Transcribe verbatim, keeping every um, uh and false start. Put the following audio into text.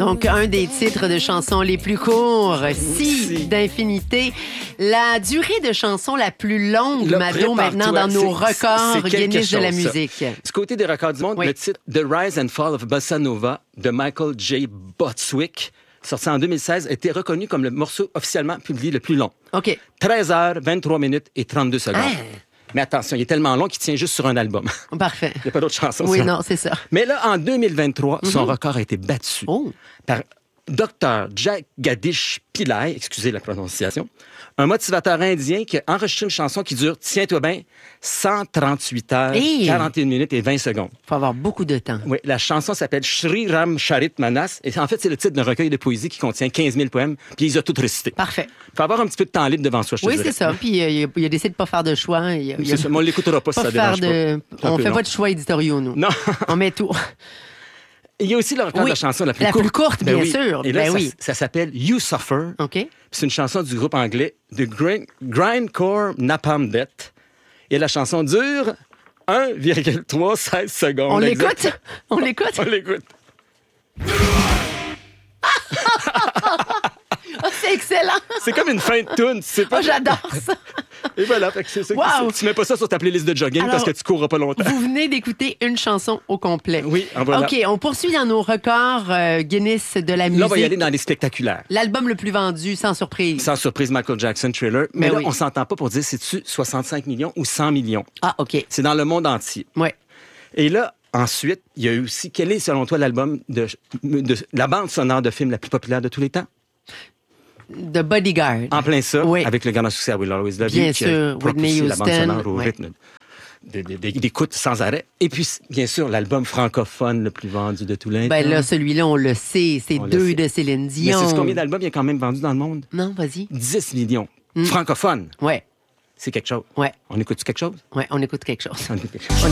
Donc, un des titres de chansons les plus courts, Si d'infinité. La durée de chanson la plus longue, Là, Mado, maintenant dans prépare-toi, nos c'est- records c'est quelque Guinness de la chose, ça. musique. Du côté des records du monde, Oui. le titre The Rise and Fall of Bossa Nova de Michael J. Bostwick, sorti en deux mille seize, a été reconnu comme le morceau officiellement publié le plus long. OK. treize heures, vingt-trois minutes et trente-deux secondes. Ah. Mais attention, il est tellement long qu'il tient juste sur un album. Parfait. Il n'y a pas d'autres chansons. Oui, ça. non, c'est ça. Mais là, en deux mille vingt-trois, son record a été battu Oh. par Docteur Jagadish Pillai, excusez la prononciation, un motivateur indien qui a enregistré une chanson qui dure, tiens-toi bien, cent trente-huit heures, Hey. quarante et une minutes et vingt secondes. Il faut avoir beaucoup de temps. Oui, la chanson s'appelle Shri Ram Charit Manas. Et en fait, c'est le titre d'un recueil de poésie qui contient quinze mille poèmes, puis il les a tous récités. Parfait. Il faut avoir un petit peu de temps libre devant soi, je te Oui, dirais. c'est ça. Puis euh, il, a, il a décidé de ne pas faire de choix. Il, a- il a- C'est ça, mais on l'écoutera pas si pas ça faire dérange de... pas. C'est un On peu fait long. pas de choix éditoriaux, nous. Non. On met tout. Il y a aussi le record Oui, de la chanson la plus la courte. plus courte, Ben bien oui. sûr. Et là, Ben ça, oui. ça s'appelle You Suffer. OK. C'est une chanson du groupe anglais The Grind- Grindcore Napalm Death. Et la chanson dure un virgule trois seize secondes. On exact. l'écoute? On l'écoute? On l'écoute. Oh, c'est excellent! C'est comme une fin de tune, tu sais pas. Oh, j'adore ça! Et voilà, fait que c'est ça. Wow. Tu mets pas ça sur ta playlist de jogging Alors, parce que tu courras pas longtemps. Vous venez d'écouter une chanson au complet. Oui, en voilà. OK, on poursuit dans nos records euh, Guinness de la musique. Là, on va y aller dans les spectaculaires. L'album le plus vendu, sans surprise. Sans surprise, Michael Jackson, Thriller. Mais Ben là, oui. on s'entend pas pour dire c'est-tu soixante-cinq millions ou cent millions. Ah, OK. C'est dans le monde entier. Ouais. Et là, ensuite, il y a eu aussi... Quel est, selon toi, l'album de, de... la bande sonore de film la plus populaire de tous les temps? The Bodyguard. En plein ça, Oui. avec le grand succès I Will Always Love Bien You, qui a sûr, propulsé Whitney la bande Houston, sonore au ouais. rythme de- de- de- d'écoute sans arrêt. Et puis, bien sûr, l'album francophone le plus vendu de tous les temps. Ben là, celui-là, on le sait. C'est On le deux sait. de Céline Mais Dion. c'est combien d'albums il y a quand même vendu dans le monde? Non, vas-y. dix millions. Francophones. Ouais, C'est quelque chose. ouais, On écoute quelque chose? ouais. On écoute quelque chose. On écoute quelque chose.